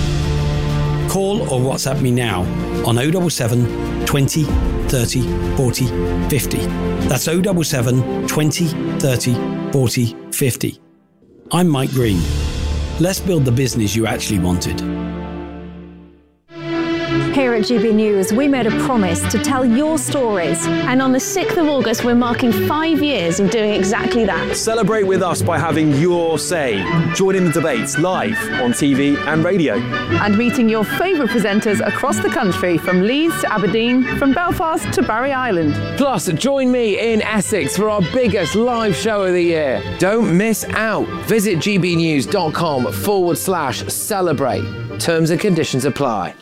Call or WhatsApp me now on oh seven seven, twenty, thirty, forty, fifty. That's oh seven seven, twenty, thirty, forty, fifty. I'm Mike Green. Let's build the business you actually wanted. Here at G B News, we made a promise to tell your stories. And on the sixth of August, we're marking five years of doing exactly that. Celebrate with us by having your say. Join in the debates live on T V and radio. And meeting your favourite presenters across the country, from Leeds to Aberdeen, from Belfast to Barry Island. Plus, join me in Essex for our biggest live show of the year. Don't miss out. Visit gbnews.com forward slash celebrate. Terms and conditions apply.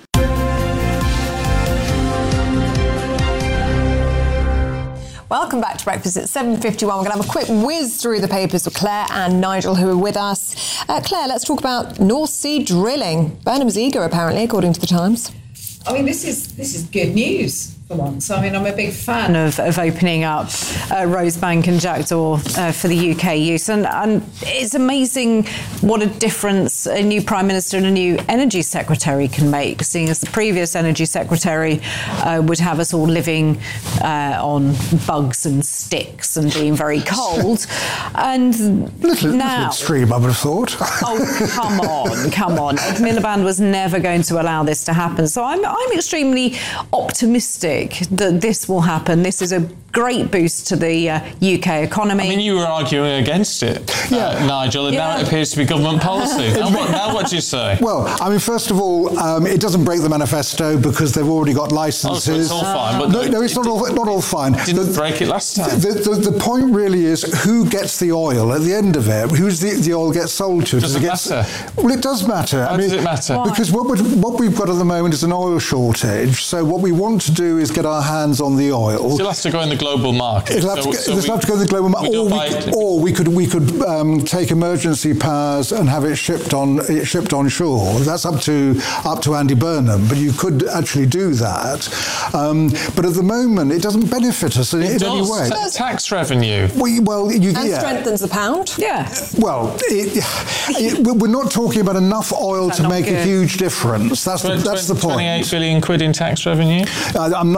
Welcome back to Breakfast at seven fifty-one. We're going to have a quick whiz through the papers with Claire and Nigel, who are with us. Uh, Claire, let's talk about North Sea drilling. Burnham's eager, apparently, according to the Times. I mean, this is this is good news for once. I mean, I'm a big fan of, of opening up uh, Rosebank and Jackdaw uh, for the U K use. And, and it's amazing what a difference a new Prime Minister and a new Energy Secretary can make, seeing as the previous Energy Secretary uh, would have us all living uh, on bugs and sticks and being very cold. And little, now... little extreme, I would have thought. Oh, come on, come on. Ed Miliband was never going to allow this to happen. So I'm, I'm extremely optimistic that this will happen. This is a great boost to the uh, U K economy. I mean, you were arguing against it, yeah. uh, Nigel, and yeah. now it appears to be government policy. now, what, now what do you say? Well, I mean, first of all, um, it doesn't break the manifesto because they've already got licences. Oh, so it's all fine. But no, no, it's not all, not all fine. It didn't the, break it last time. The, the, the point really is who gets the oil at the end of it? Who's the, the oil gets sold to? Does, does it, it matter? Well, it does matter. How I mean, does it matter? Why? Because what, what we've got at the moment is an oil shortage. So what we want to do is get our hands on the oil. Still has to go in the global market. It'll have so, to, go, so it'll we, have to go in the global market, or, we could, or we could we could um, take emergency powers and have it shipped on it shipped on shore. That's up to up to Andy Burnham, but you could actually do that. Um, but at the moment, it doesn't benefit us in, in any way. T- tax revenue. We, well, you, and yeah. strengthens the pound. Yeah. Well, it, it, we're not talking about enough oil to make good? a huge difference. That's the, that's the point. twenty-eight billion quid in tax revenue. Uh, I'm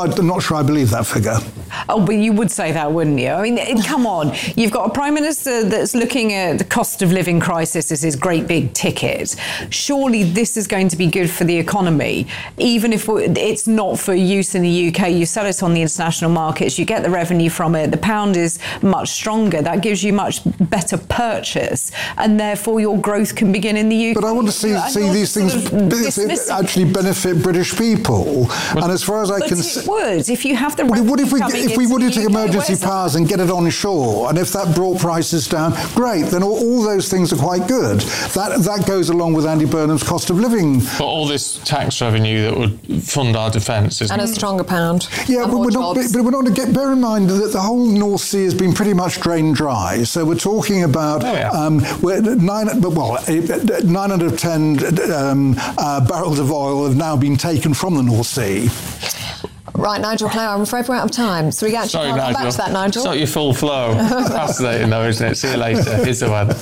not, I'm not sure I believe that figure. Oh, but you would say that, wouldn't you? I mean, come on. You've got a Prime Minister that's looking at the cost of living crisis as his great big ticket. Surely this is going to be good for the economy, even if it's not for use in the U K. You sell it on the international markets, you get the revenue from it, the pound is much stronger. That gives you much better purchase, and therefore your growth can begin in the U K. But I want to see, see these things actually benefit British people. But, and as far as I but can it see... would, if you have the What revenue if we, coming if we into would the take U K, emergency where's powers and get it on shore, and if that brought prices down, great, then all, all those things are quite good. That that goes along with Andy Burnham's cost of living. But all this tax revenue that would fund our defence is... And a stronger pound. Yeah, but we're, not, but we're not to get... Bear in mind that the whole North Sea has been pretty much drained dry. So we're talking about... Oh, yeah. um, we're nine, well, nine out of ten um, uh, barrels of oil have now been taken from the North Sea. Right, Nigel Clare, I'm afraid we're out of time. So we actually Sorry, can't come Nigel. back to that, Nigel. It's not your full flow. It's fascinating though, isn't it? See you later. Here's the weather.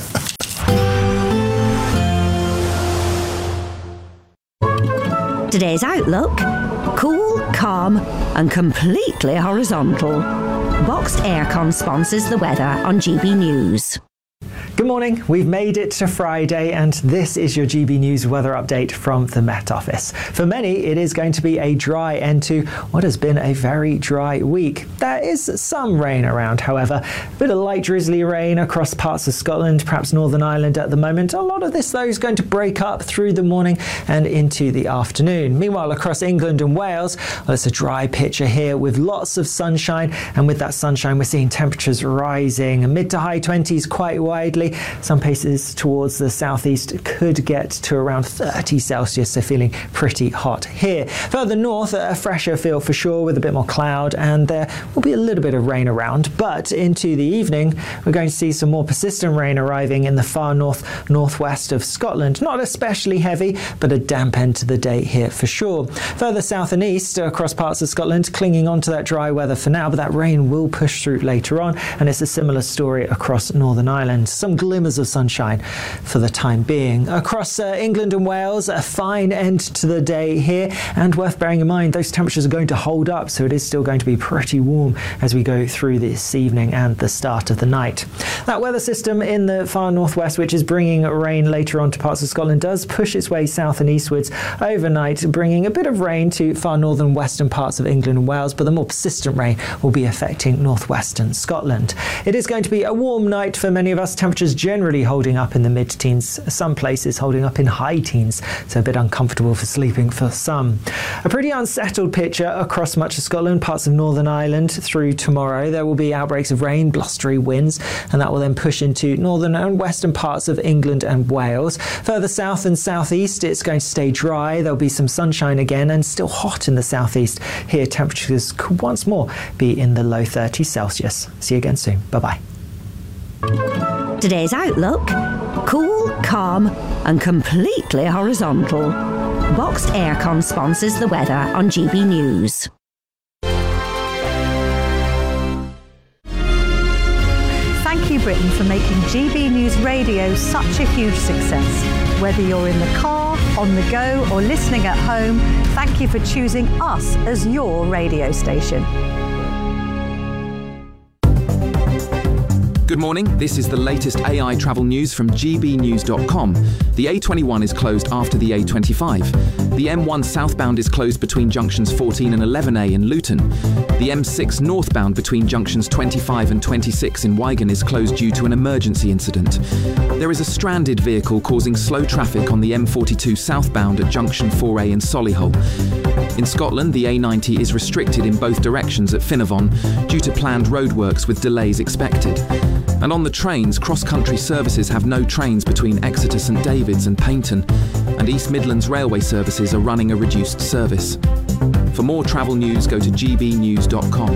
Today's outlook: cool, calm and completely horizontal. Boxed Aircon sponsors the weather on G B News. Good morning. We've made it to Friday, and this is your G B News weather update from the Met Office. For many, it is going to be a dry end to what has been a very dry week. There is some rain around, however. A bit of light drizzly rain across parts of Scotland, perhaps Northern Ireland at the moment. A lot of this, though, is going to break up through the morning and into the afternoon. Meanwhile, across England and Wales, well, it's a dry picture here with lots of sunshine, and with that sunshine, we're seeing temperatures rising mid to high twenties quite widely. Some places towards the southeast could get to around thirty Celsius, so feeling pretty hot here. Further north, a fresher feel for sure with a bit more cloud, and there will be a little bit of rain around. But into the evening, we're going to see some more persistent rain arriving in the far north, northwest of Scotland. Not especially heavy, but a damp end to the day here for sure. Further south and east, across parts of Scotland, clinging on to that dry weather for now, but that rain will push through later on, and it's a similar story across Northern Ireland. Some glimmers of sunshine for the time being. Across uh, England and Wales, a fine end to the day here, and worth bearing in mind those temperatures are going to hold up, so it is still going to be pretty warm as we go through this evening and the start of the night. That weather system in the far northwest, which is bringing rain later on to parts of Scotland, does push its way south and eastwards overnight, bringing a bit of rain to far northern western parts of England and Wales, but the more persistent rain will be affecting northwestern Scotland. It is going to be a warm night for many of us. Temperatures generally holding up in the mid-teens, some places holding up in high teens, so a bit uncomfortable for sleeping for some. A pretty unsettled picture across much of Scotland, parts of Northern Ireland through tomorrow. There will be outbreaks of rain, blustery winds, and that will then push into northern and western parts of England and Wales. Further south and southeast, it's going to stay dry. There'll be some sunshine again and still hot in the southeast. Here, temperatures could once more be in the low thirties Celsius. See you again soon. Bye-bye. Today's outlook: cool, calm and completely horizontal. Boxed Aircon sponsors the weather on G B News. Thank you, Britain, for making G B News Radio such a huge success. Whether you're in the car, on the go or listening at home, thank you for choosing us as your radio station. Good morning, this is the latest A I travel news from G B news dot com. The A twenty-one is closed after the A twenty-five. The M one southbound is closed between junctions fourteen and eleven A in Luton. The M six northbound between junctions twenty-five and twenty-six in Wigan is closed due to an emergency incident. There is a stranded vehicle causing slow traffic on the M forty-two southbound at junction four A in Solihull. In Scotland, the A ninety is restricted in both directions at Finnavon due to planned roadworks with delays expected. And on the trains, cross-country services have no trains between Exeter St David's and Paignton, and East Midlands Railway services are running a reduced service. For more travel news, go to G B news dot com.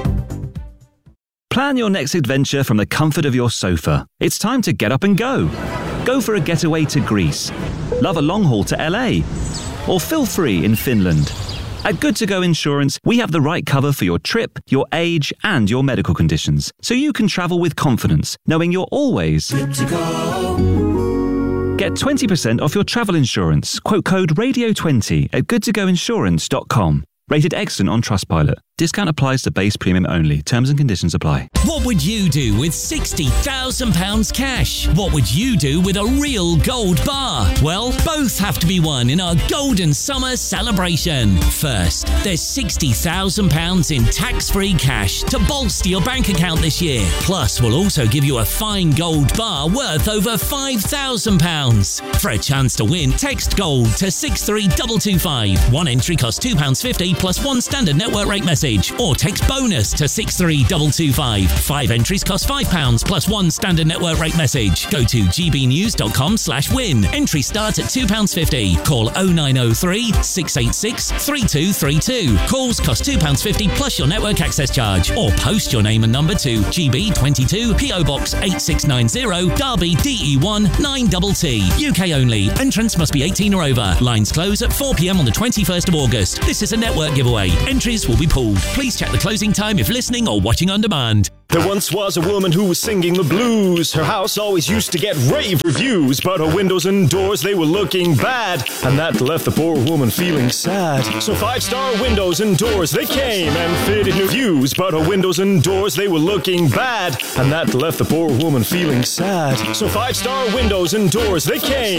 Plan your next adventure from the comfort of your sofa. It's time to get up and go. Go for a getaway to Greece. Love a long haul to L A. Or feel free in Finland. At Good To Go Insurance, we have the right cover for your trip, your age, and your medical conditions, so you can travel with confidence, knowing you're always good to go. Get twenty percent off your travel insurance. Quote code radio twenty at good to go insurance dot com. Rated excellent on Trustpilot. Discount applies to base premium only. Terms and conditions apply. What would you do with sixty thousand pounds cash? What would you do with a real gold bar? Well, both have to be won in our Golden Summer celebration. First, there's sixty thousand pounds in tax-free cash to bolster your bank account this year. Plus, we'll also give you a fine gold bar worth over five thousand pounds. For a chance to win, text GOLD to six three two two five. One entry costs two pounds fifty plus one standard network rate message. Or text BONUS to six three two two five. Five entries cost five pounds plus one standard network rate message. Go to gbnews.com slash win. Entry starts at two pounds fifty. Call oh nine oh three, six eight six, three two three two. Calls cost two pounds fifty plus your network access charge. Or post your name and number to G B twenty-two, P O Box eight six nine zero, Derby D E one nine T T. U K only. Entrance must be eighteen or over. Lines close at four p.m. on the twenty-first of August. This is a network giveaway. Entries will be pulled. Please check the closing time if listening or watching on demand. There once was a woman who was singing the blues. Her house always used to get rave reviews, but her windows and doors, they were looking bad, and that left the poor woman feeling sad. So five-star windows and doors, they came and fitted new views, but her windows and doors, they were looking bad, and that left the poor woman feeling sad. So five-star windows and doors, they came